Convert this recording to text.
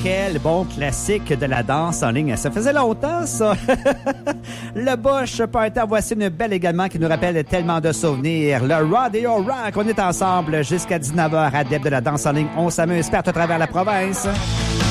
quel bon classique de la danse en ligne. Ça faisait longtemps, ça. Le Bush Party, voici une belle également qui nous rappelle tellement de souvenirs. Le Rodeo Rock, on est ensemble jusqu'à 19h, adepte de la danse en ligne. On s'amuse partout à travers la province.